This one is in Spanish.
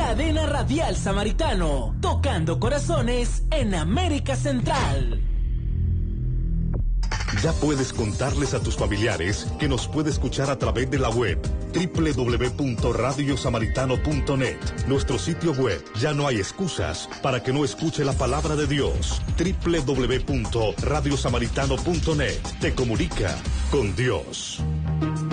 Cadena Radial Samaritano, tocando corazones en América Central. Ya puedes contarles a tus familiares que nos puede escuchar a través de la web www.radiosamaritano.net. Nuestro sitio web, ya no hay excusas para que no escuche la palabra de Dios. www.radiosamaritano.net. Te comunica con Dios.